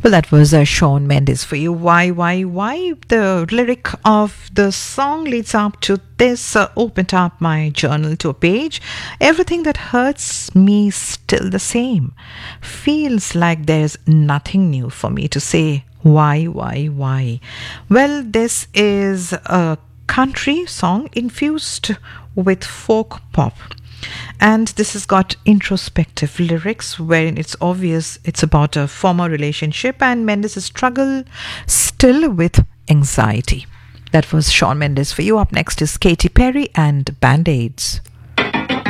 Well, that was Shawn Mendes for you. Why? The lyric of the song leads up to this. Opened up my journal to a page. Everything that hurts me still the same. Feels like there's nothing new for me to say. Why? Well, this is a country song infused with folk pop. And this has got introspective lyrics wherein it's obvious it's about a former relationship and Mendes' struggle still with anxiety. That was Shawn Mendes for you. Up next is Katy Perry and Band-Aids.